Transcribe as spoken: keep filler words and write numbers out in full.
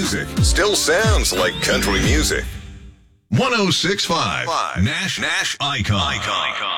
music still sounds like country music. one oh six point five Nash Nash Icon. Icon.